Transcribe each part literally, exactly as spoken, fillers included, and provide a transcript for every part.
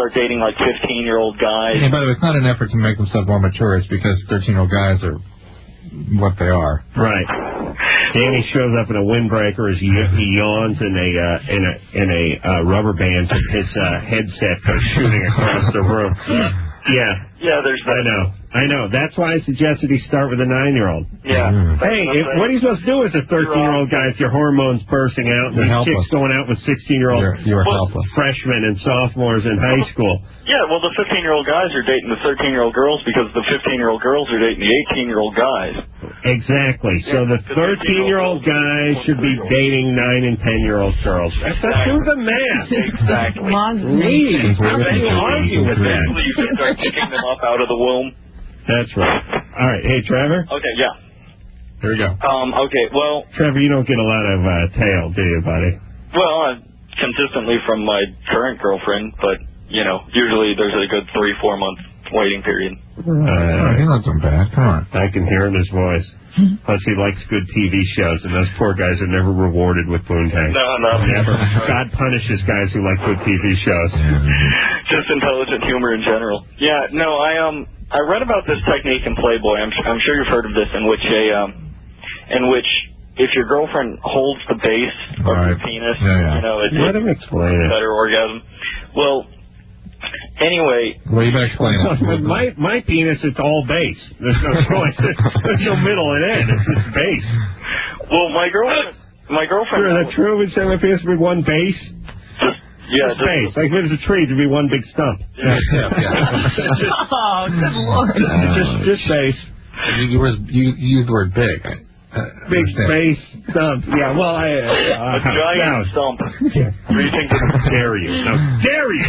start dating like fifteen-year-old guys. Yeah, by the way, it's not an effort to make themselves more mature. It's because thirteen-year-old guys are what they are. Right. Danny shows up in a windbreaker as he, he yawns in a uh, in a in a uh, rubber band. His uh, headset goes shooting across the room. Yeah. Yeah, there's that. I know. I know. That's why I suggested he start with a nine-year-old. Yeah. Mm. Hey, if, what are you supposed to do as a thirteen-year-old guy if your hormones bursting out and You're these helpless. chicks going out with sixteen-year-old You're, you're well, helpless. freshmen and sophomores in high school? Yeah, well, the fifteen-year-old guys are dating the thirteen-year-old girls because the fifteen-year-old girls are dating the eighteen-year-old guys. Exactly. So the thirteen-year-old guys should be dating nine and ten-year-old girls. That's exactly. Do the math. Exactly. Please, how can you argue with that? You can start picking them up out of the womb. That's right. All right. Hey, Trevor? Okay, yeah. Here we go. Um, okay, well... Trevor, you don't get a lot of uh, tail, do you, buddy? Well, uh, consistently from my current girlfriend, but, you know, usually there's a good three, four-month waiting period. Uh, oh, he's not so bad. Come on. I can hear in his voice. Plus, he likes good T V shows, and those poor guys are never rewarded with Boontang. No, no. Never. God punishes guys who like good T V shows. Just intelligent humor in general. Yeah, no, I um, I read about this technique in Playboy. I'm I'm sure you've heard of this, in which a um, in which if your girlfriend holds the base of right. your penis, yeah, yeah. you know, it's Let him explain it. better orgasm. Well. Anyway, well, you better explain it. my my penis, it's all base. There's no choice. There's no middle and end. It's just base. Well, my girlfriend, my girlfriend. Sure, that's true. Would you say my penis would be one base? Just yeah, just base. Like if it was a tree, it'd be one big stump. Yeah, yeah, yeah. Oh, good lord! Uh, just just base. You, you, you, you used the word big. Uh, big base stump. Yeah. Well, I. Uh, a giant no. stump. Reaching to How dare you? How dare you?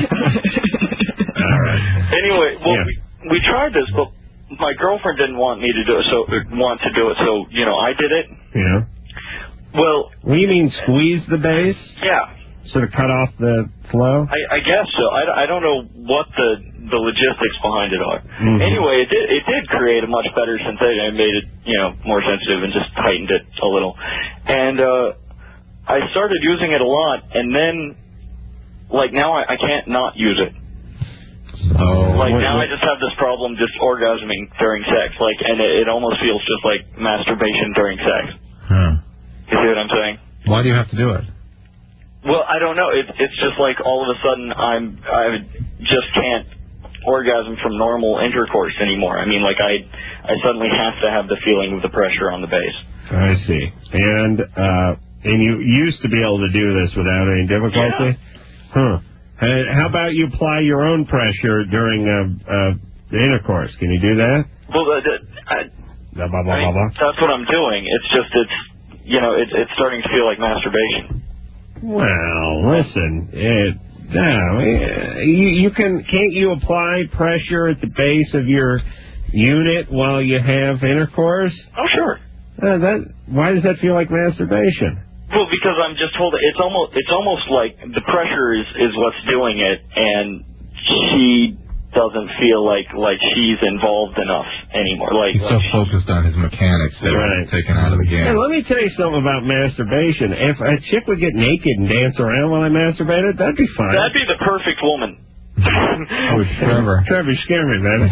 All right. Anyway, well, Yeah. we, we tried this, but my girlfriend didn't want me to do it, so want to do it. So you know, I did it. Yeah. Well, What do you mean squeeze the base? yeah, Sort of cut off the flow? I, I guess so. I, I don't know what the the logistics behind it are. Mm-hmm. Anyway, it did it did create a much better sensation. It made it you know more sensitive and just heightened it a little. And uh, I started using it a lot, and then like now I, I can't not use it. Oh, Like what- now what- I just have this problem just orgasming during sex, like, and it, it almost feels just like masturbation during sex. huh. You see what I'm saying? Why do you have to do it? Well, I don't know. It, it's just like all of a sudden I'm I just can't orgasm from normal intercourse anymore. I mean, like I I suddenly have to have the feeling of the pressure on the base. I see. And uh, and you used to be able to do this without any difficulty? Yeah. Huh. And how about you apply your own pressure during uh, uh, the intercourse? Can you do that? Well, the, the, I, Blah, blah, blah, I mean, blah, blah. that's what I'm doing. It's just it's you know it, it's starting to feel like masturbation. Well, listen, it, no, you, you can, can't you apply pressure at the base of your unit while you have intercourse? Oh, sure. Uh, that, why does that feel like masturbation? Well, because I'm just told it's almost it's almost like the pressure is is what's doing it, and she doesn't feel like like she's involved enough anymore. Like He's so like focused on his mechanics that Right. are taken out of the Hey, game. let me tell you something about masturbation. If a chick would get naked and dance around while I masturbated, that'd be fun. that'd be the perfect woman. Oh, Trevor. Trevor, you scare me, man.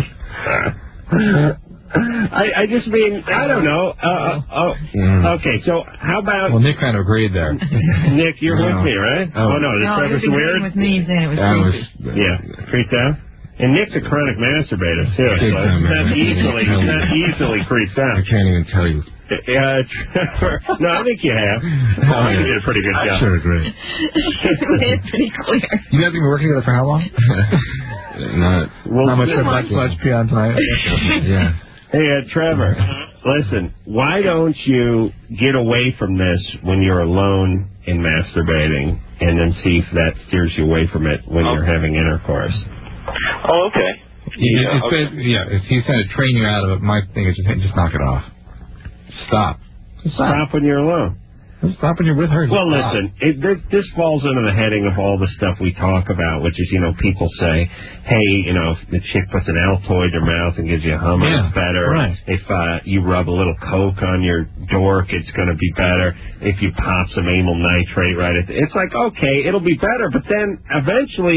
I, I just mean, I don't know. Uh, uh, oh, Mm. okay, so how about... Well, Nick kind of agreed there. Nick, you're No. with me, right? Oh. Oh, no, is No, Trevor he so was weird? agreeing with me saying it was That was, creepy. Yeah, creeped out? And Nick's a chronic masturbator, too. So Big he's time, not man. easily, he's not easily creeped out. I can't even tell you. Uh, Trevor, no, I think you have. Oh, you did a pretty good I job. sure agree. It's pretty clear. You guys been working together for how long? not, Well, not much, good much, much peon tonight. Yeah. Hey, uh, Trevor, listen, why don't you get away from this when you're alone and masturbating, and then see if that steers you away from it when you're having intercourse? Oh, okay. Yeah, Yeah, it's okay. bas- yeah, if he's trying to train you out of it, my thing is just, hey, just knock it off. Stop. Just stop. Stop when you're alone. Just stop when you're with her. Just Well, stop. listen, it, this, this falls under the heading of all the stuff we talk about, which is, you know, people say, hey, you know, if the chick puts an Altoid in her mouth and gives you a hummer, Yeah, it's better. right. If uh, you rub a little Coke on your dork, it's going to be better. If you pop some amyl nitrate right at the, it's like, okay, it'll be better, but then eventually